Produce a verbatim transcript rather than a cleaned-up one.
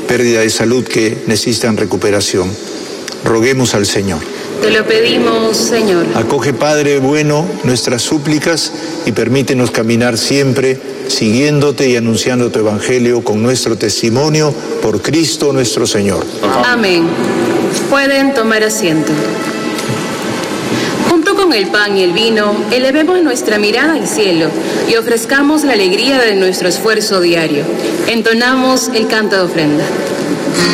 pérdida de salud que necesitan recuperación. Roguemos al Señor. Te lo pedimos, Señor. Acoge, Padre bueno, nuestras súplicas y permítenos caminar siempre siguiéndote y anunciando tu evangelio con nuestro testimonio por Cristo nuestro Señor. Amén. Pueden tomar asiento. Junto con el pan y el vino, elevemos nuestra mirada al cielo y ofrezcamos la alegría de nuestro esfuerzo diario. Entonamos el canto de ofrenda.